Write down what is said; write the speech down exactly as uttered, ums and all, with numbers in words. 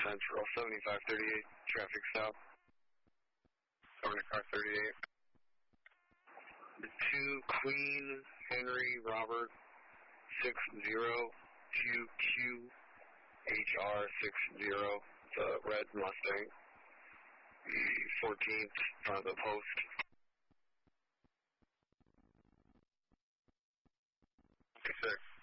Central, seventy-five thirty-eight, traffic stop. Going to car thirty-eight. two Queen Henry Robert six zero Q Q H R six zero, the red Mustang, the fourteenth, front of the post. six.